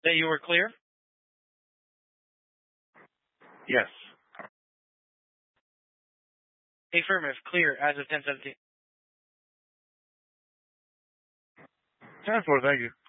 That you were clear? Yes. Affirmative. Clear as of 10:17. 10-4, thank you.